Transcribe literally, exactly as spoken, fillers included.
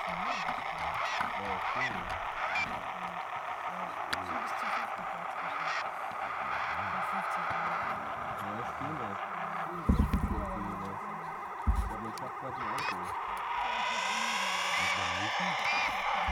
Ja, cool. Ja, das geht das. Sehr viel das. Ich glaube, ich hab grad ein Auto. Mit meinem Mieten?